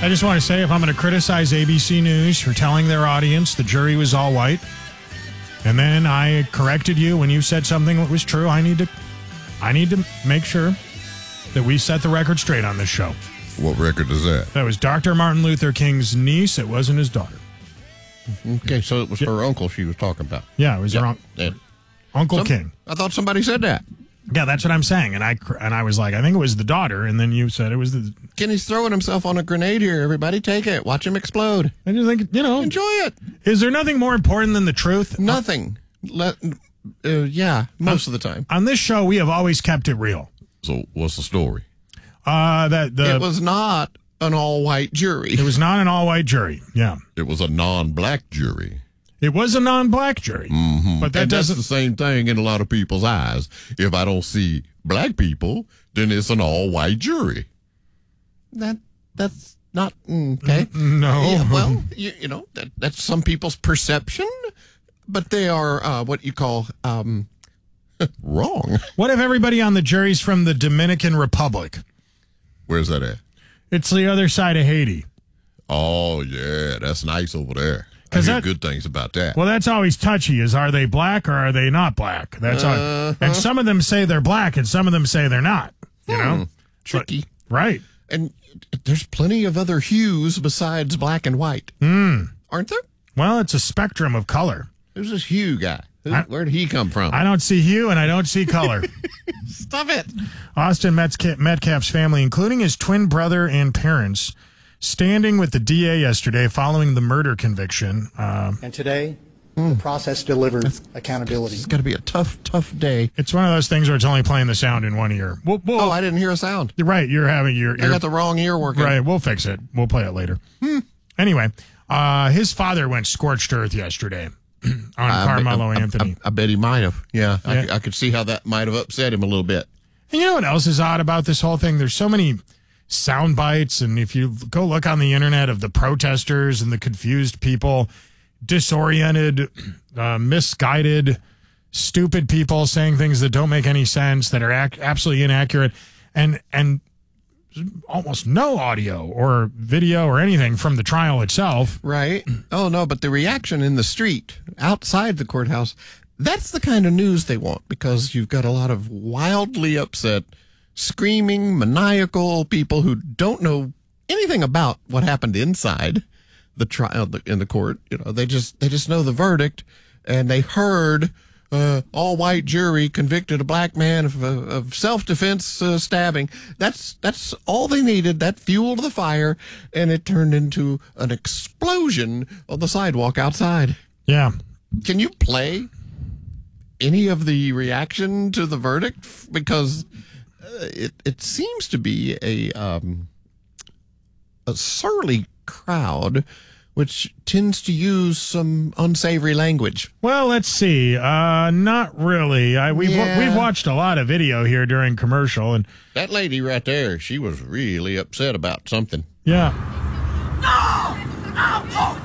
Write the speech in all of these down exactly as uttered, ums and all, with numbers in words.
I just want to say, if I'm going to criticize A B C News for telling their audience the jury was all white, and then I corrected you when you said something that was true, I need to, I need to make sure that we set the record straight on this show. What record is that? That was Doctor Martin Luther King's niece. It wasn't his daughter. Okay, so it was her uncle she was talking about. Yeah, it was Yeah. her un- And Uncle some- King. I thought somebody said that. Yeah, that's what I'm saying. And I and I was like, I think it was the daughter, and then you said it was the. Kenny's throwing himself on a grenade here. Everybody take it. Watch him explode. I just think, you know, Enjoy it. is there nothing more important than the truth? Nothing. Let, uh, yeah, most of the time. On this show, we have always kept it real. So what's the story? Uh, that the It was not an all-white jury. it was not an all-white jury. Yeah, It was a non-black jury. it was a non-black jury, Mm-hmm. but that and that's doesn't. the same thing in a lot of people's eyes. If I don't see black people, then it's an all-white jury. That That's not, mm, okay. No. Yeah, well, you, you know, that, that's some people's perception, but they are uh, what you call um, wrong. What if everybody on the jury's from the Dominican Republic? Where's that at? It's the other side of Haiti. Oh, yeah, that's nice over there. I 'Cause hear that- good things about that. Well, that's always touchy. Is are they black or are they not black? That's all. Uh-huh. And some of them say they're black, and some of them say they're not. You know, Tricky. But- right? And there's plenty of other hues besides black and white. Hmm. Aren't there? Well, it's a spectrum of color. Who's this Hugh guy? Who, I- where did he come from? I don't see hue and I don't see color. Stop it. Austin Metca- Metcalf's family, including his twin brother and parents, standing with the D A yesterday following the murder conviction. Uh, And today, the process delivered accountability. It's got to be a tough, tough day. it's one of those things where it's only playing the sound in one ear. We'll, we'll, Oh, I didn't hear a sound. you're right. You're having your I ear. got the wrong ear working. Right, we'll fix it. We'll play it later. Anyway, uh, his father went scorched earth yesterday on I bet- Carmelo I, I- Anthony. I, I bet he might have. Yeah, I, Yeah. could- I could see how that might have upset him a little bit. And you know what else is odd about this whole thing? There's so many sound bites, and if you go look on the internet of the protesters and the confused people, disoriented, uh, misguided, stupid people saying things that don't make any sense, that are ac- absolutely inaccurate, and and almost no audio or video or anything from the trial itself. Right. Oh, no, but the reaction in the street outside the courthouse, that's the kind of news they want, because you've got a lot of wildly upset, screaming, maniacal people who don't know anything about what happened inside the trial in the court. You know, they just they just know the verdict, and they heard uh, all white jury convicted a black man of, uh, of self defense uh, stabbing. That's that's all they needed. That fueled the fire, and it turned into an explosion on the sidewalk outside. Yeah. Can you play any of the reaction to the verdict? Because uh, it it seems to be a um, a surly crowd, which tends to use some unsavory language. Well, let's see. Uh, not really. I, we've Yeah. we've watched a lot of video here during commercial, and That lady right there, she was really upset about something. yeah, No! I'm talking!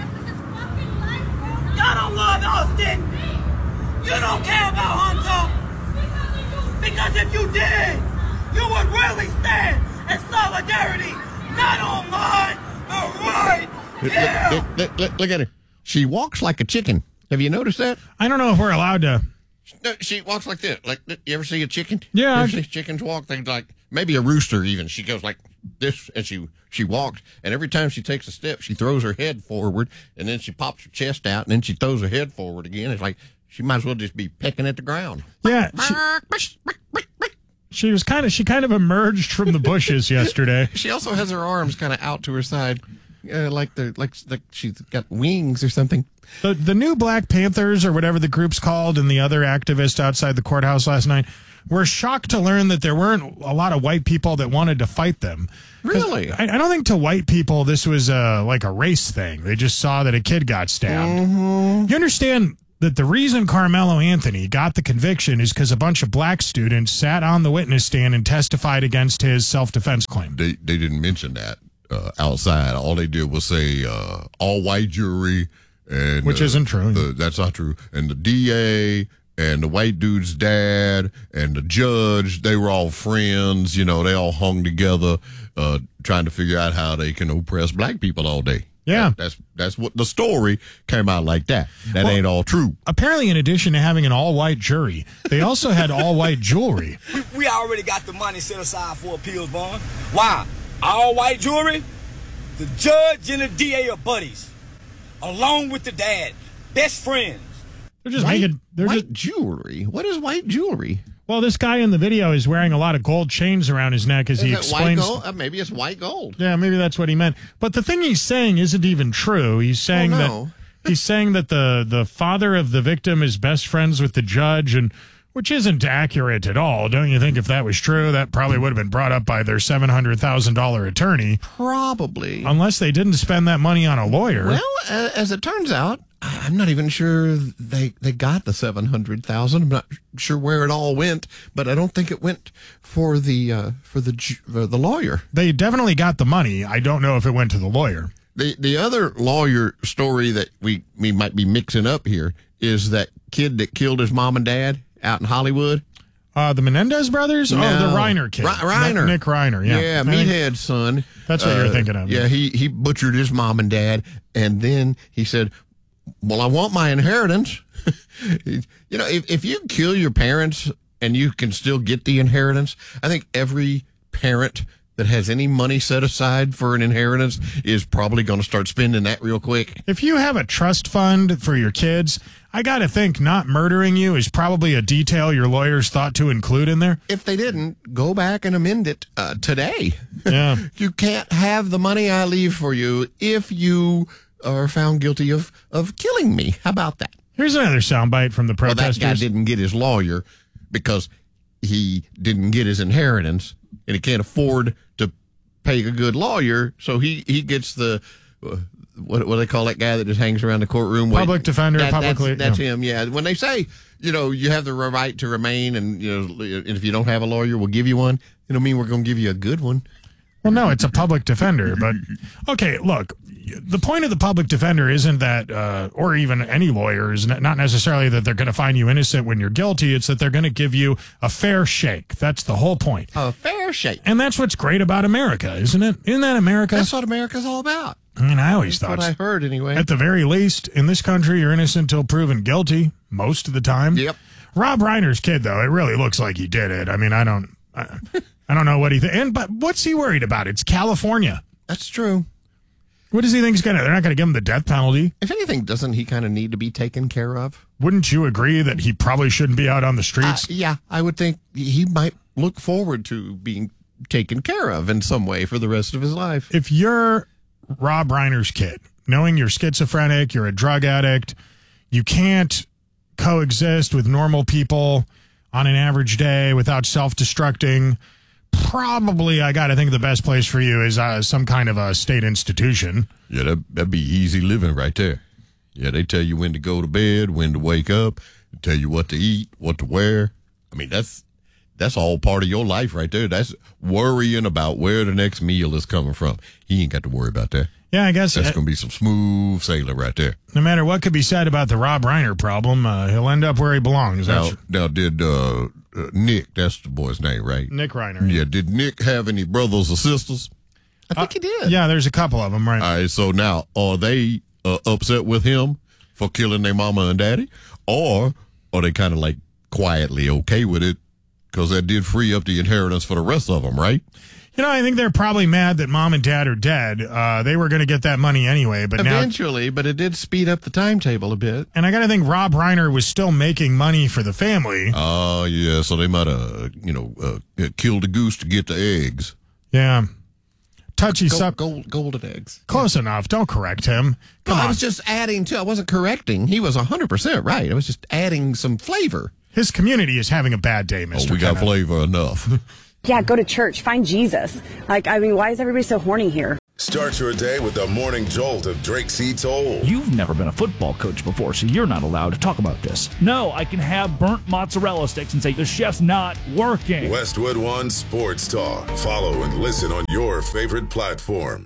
Y'all don't love Austin! You don't care about Hunter! Because if you did, you would really stand in solidarity, not on mine, but right Look, here! look, look, look, look at her. She walks like a chicken. Have you noticed that? I don't know if we're allowed to. No, she walks like this. Like, you ever see a chicken? Yeah, You I- ever see chickens walk? They like maybe a rooster even. She goes like this, and she she walks. And every time she takes a step, she throws her head forward, and then she pops her chest out, and then she throws her head forward again. It's like she might as well just be pecking at the ground. Yeah, she, she was kind of she kind of emerged from the bushes yesterday. She also has her arms kind of out to her side, uh, like the like like she's got wings or something. The the new Black Panthers, or whatever the group's called, and the other activists outside the courthouse last night were shocked to learn that there weren't a lot of white people that wanted to fight them. 'Cause Really? I, I don't think to white people this was uh, like a race thing. They just saw that a kid got stabbed. You understand that the reason Carmelo Anthony got the conviction is because a bunch of black students sat on the witness stand and testified against his self-defense claim. They they didn't mention that uh, outside. All they did was say uh, all white jury, and Which uh, isn't true. The, that's not true. And the D A and the white dude's dad and the judge, they were all friends. You know, they all hung together. uh, trying to figure out how they can oppress black people all day. Yeah. That, that's that's what the story came out like that. That Well, ain't all true. Apparently, in addition to having an all-white jury, they also had all-white jewelry. We, we already got the money set aside for appeals bond. Why? All white jewelry? The judge and the D A are buddies, along with the dad, best friends. They're just White, making. They're white just, jewelry. What is white jewelry? well, this guy in the video is wearing a lot of gold chains around his neck as he Is it white explains. gold? Uh, maybe it's white gold. Yeah, maybe that's what he meant. But the thing he's saying isn't even true. He's saying Oh, no. that he's saying that the the father of the victim is best friends with the judge, and which isn't accurate at all. Don't you think if that was true, that probably would have been brought up by their seven hundred thousand dollars attorney, Probably. unless they didn't spend that money on a lawyer. Well, uh, as it turns out, I'm not even sure they they got the seven hundred thousand. I'm not sure where it all went, but I don't think it went for the uh, for the ju- uh, the lawyer. They definitely got the money. I don't know if it went to the lawyer. The the other lawyer story that we we might be mixing up here is that kid that killed his mom and dad out in Hollywood. Uh, the Menendez brothers? Oh, No. the Reiner kid. Ri- Reiner. Nick Reiner, yeah. Yeah, I think Meathead's son. That's what you're thinking of. Yeah, he, he butchered his mom and dad, and then he said, well, I want my inheritance. You know, if, if you kill your parents and you can still get the inheritance, I think every parent that has any money set aside for an inheritance is probably going to start spending that real quick. If you have a trust fund for your kids, I got to think not murdering you is probably a detail your lawyers thought to include in there. If they didn't, go back and amend it uh, today. Yeah. You can't have the money I leave for you if you are found guilty of, of killing me. How about that? Here's another soundbite from the Well, that protesters. guy didn't get his lawyer because he didn't get his inheritance, and he can't afford to pay a good lawyer, so he, he gets the... Uh, What, what do they call that guy that just hangs around the courtroom? Public waiting? defender, That- publicly- That's, that's yeah. him, yeah. When they say, you know, you have the right to remain, and, you know, and if you don't have a lawyer, we'll give you one, it don't mean we're going to give you a good one. Well, no, it's a public defender. But, okay, look, the point of the public defender isn't that, uh, or even any lawyer, is not necessarily that they're going to find you innocent when you're guilty. It's that they're going to give you a fair shake. That's the whole point. A fair shake. And that's what's great about America, isn't it? Isn't that America? That's what America's all about. I mean, I always That's thought what I heard, anyway. at the very least, in this country, you're innocent until proven guilty most of the time. Yep. Rob Reiner's kid, though, it really looks like he did it. I mean, I don't, I, I don't know what he thinks. And but what's he worried about? It's California. That's true. What does he think's gonna? They're not gonna give him the death penalty. If anything, doesn't he kind of need to be taken care of? Wouldn't you agree that he probably shouldn't be out on the Uh, streets? yeah, I would think he might look forward to being taken care of in some way for the rest of his life. If you're Rob Reiner's kid, knowing you're schizophrenic, you're a drug addict, you can't coexist with normal people on an average day without self-destructing, probably I got to think the best place for you is uh, some kind of a state institution. Yeah, that, that'd be easy living right there. Yeah, they tell you when to go to bed, when to wake up, tell you what to eat, what to wear. I mean, that's that's all part of your life right there. That's worrying about where the next meal is coming from. He ain't got to worry about that. Yeah, I guess That's uh, going to be some smooth sailing right there. no matter what could be said about the Rob Reiner problem, uh, he'll end up where he belongs. Now, That's now did uh, uh, Nick, that's the boy's name, right? Nick Reiner. Yeah, did Nick have any brothers or sisters? I think he did. Yeah, there's a couple of them, right? All right, so now, are they uh, upset with him for killing their mama and daddy? Or are they kind of like quietly okay with it? Because that did free up the inheritance for the rest of them, right? You know, I think they're probably mad that mom and dad are dead. Uh, they were going to get that money anyway, but now. Eventually, but it did speed up the timetable a bit. And I got to think Rob Reiner was still making money for the family. Oh, yeah, so they might have, you know, uh, killed the goose to get the eggs. Yeah. Touchy Gold, sub. gold, golden eggs. Close enough. Don't correct him. Come No, on. I was just adding to. I wasn't correcting. He was one hundred percent right. I was just adding some flavor. His community is having a bad day, Oh, Mister we got Kenneth. flavor enough. Yeah, go to church. Find Jesus. Like, I mean, why is everybody so horny here? Start your day with the morning jolt of Drake C. Toll. You've never been a football coach before, so you're not allowed to talk about this. No, I can have burnt mozzarella sticks and say the chef's not working. Westwood One Sports Talk. Follow and listen on your favorite platform.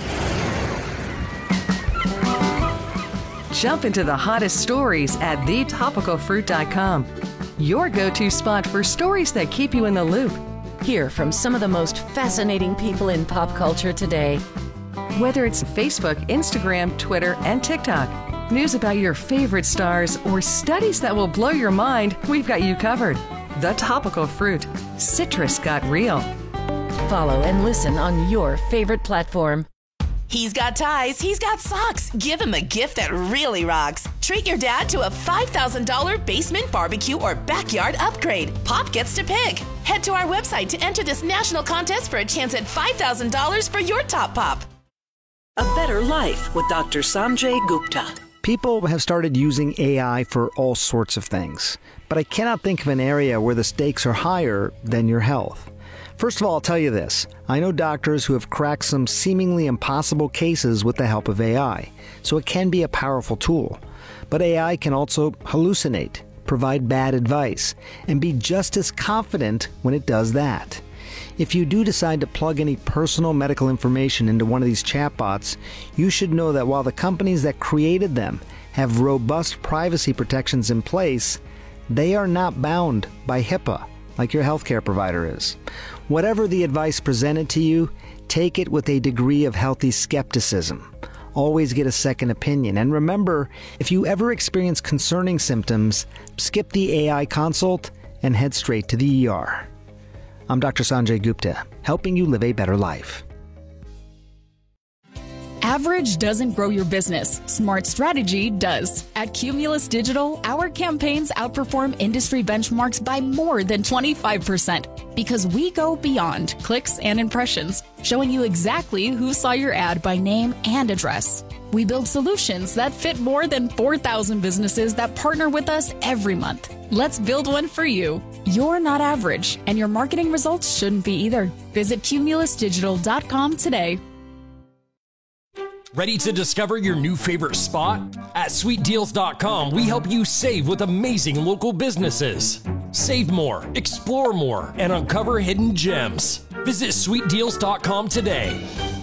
Jump into the hottest stories at the topical fruit dot com. Your go-to spot for stories that keep you in the loop. Hear from some of the most fascinating people in pop culture today. Whether it's Facebook, Instagram, Twitter, and TikTok, news about your favorite stars, or studies that will blow your mind, we've got you covered. The Topical Fruit. Citrus got real. Follow and listen on your favorite platform. He's got ties, he's got socks. Give him a gift that really rocks. Treat your dad to a five thousand dollars basement, barbecue, or backyard upgrade. Pop gets to pick. Head to our website to enter this national contest for a chance at five thousand dollars for your top pop. A Better Life with Doctor Sanjay Gupta. People have started using A I for all sorts of things, but I cannot think of an area where the stakes are higher than your health. First of all, I'll tell you this. I know doctors who have cracked some seemingly impossible cases with the help of A I, so it can be a powerful tool. But A I can also hallucinate, provide bad advice, and be just as confident when it does that. If you do decide to plug any personal medical information into one of these chatbots, you should know that while the companies that created them have robust privacy protections in place, they are not bound by HIPAA like your healthcare provider is. Whatever the advice presented to you, take it with a degree of healthy skepticism. Always get a second opinion. And remember, if you ever experience concerning symptoms, skip the A I consult and head straight to the E R. I'm Doctor Sanjay Gupta, helping you live a better life. Average doesn't grow your business. Smart strategy does. At Cumulus Digital, our campaigns outperform industry benchmarks by more than twenty-five percent because we go beyond clicks and impressions, showing you exactly who saw your ad by name and address. We build solutions that fit more than four thousand businesses that partner with us every month. Let's build one for you. You're not average, and your marketing results shouldn't be either. Visit cumulus digital dot com today. Ready to discover your new favorite spot? At sweet deals dot com, we help you save with amazing local businesses. Save more, explore more, and uncover hidden gems. Visit sweet deals dot com today.